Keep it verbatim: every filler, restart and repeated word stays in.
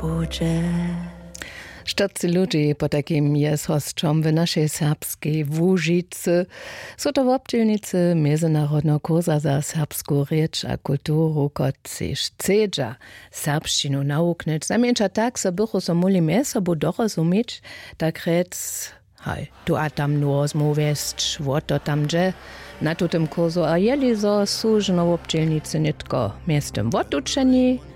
budzie. Sztacy ludzi po takim jest hostom w naszej serbskiej Łużycy. Są to obdzielnicy międzynarodnego kursa za serbską rzecz a kulturu, kot sich chcedza serbszczynu nauknąć. Zamięcza tak, so bychu so muli mnie sobą dorozumieć, tak rec, hej, tu a tam nur zmówieć, woto tam dże, na tutym kursu, a jeli so służno obdzielnicy nitko miestem wotuczeni,